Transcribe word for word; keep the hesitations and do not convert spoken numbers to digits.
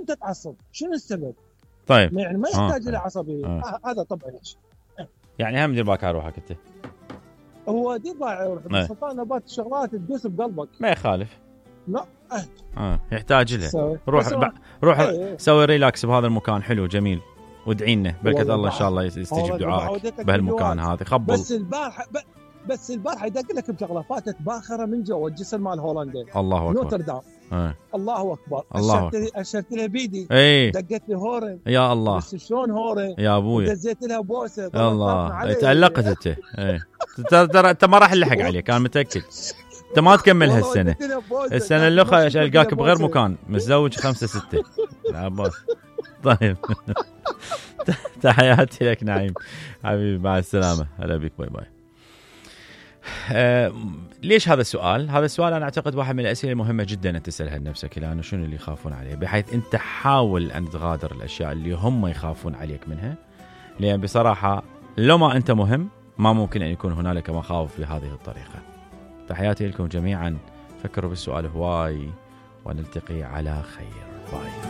وانت تعصب، شنو السبب؟ طيب يعني ما يحتاج آه. الى عصبيه. آه. هذا طبعا يعني هم دير بالك على روحك انت. هو دير بالك على روحك، بس طبعا نبات الشغلات تدوس بقلبك ما يخالف. لا اه, آه. يحتاج له. سوي. روح ب... روح ايه. سوي ريلاكس بهذا المكان حلو جميل، وادعينا بركة الله ان شاء الله يستجيب دعائك بهالمكان هذا. خبل. بس البارحه بس البارحه يدق لك بشغله فاتت باخره من جوا الجسر مال هولندا. الله اكبر. نوتردام. آه. الله اكبر. الله اشرت اشرت لها بيدي. ايه. دقت لي هورن. يا الله. بس شلون هورن يا ابوي. دزيت لها بوسه. يا الله تعلقت انت. ايه ترى انت ما راح نلحق عليك انا متاكد. انت ما تكمل هالسنه. السنه اللي القاك بغير مكان متزوج خمسة ستة. عباس. طيب. تحياتي لك نعيم حبيبي، مع السلامه، هلا بك، باي باي. آه ليش هذا السؤال؟ هذا السؤال أنا أعتقد واحد من الأسئلة المهمة جدا أن تسألها لنفسك، لأنه شنو اللي يخافون عليه، بحيث أنت حاول أن تغادر الأشياء اللي هم يخافون عليك منها، لأن بصراحة لو ما أنت مهم ما ممكن أن يكون هنالك مخاوف بهذه الطريقة. تحياتي لكم جميعا، فكروا بالسؤال هواي ونلتقي على خير. باي.